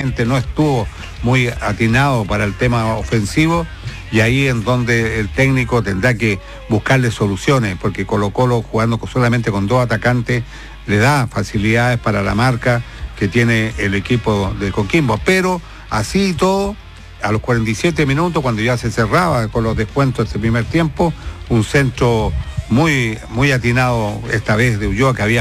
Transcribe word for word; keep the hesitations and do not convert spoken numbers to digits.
repente no estuvo muy atinado para el tema ofensivo, y ahí en donde el técnico tendrá que buscarle soluciones, porque Colo-Colo jugando solamente con dos atacantes le da facilidades para la marca que tiene el equipo de Coquimbo, pero así y todo, a los cuarenta y siete minutos, cuando ya se cerraba con los descuentos de este primer tiempo, un centro muy, muy atinado esta vez de Ulloa, que había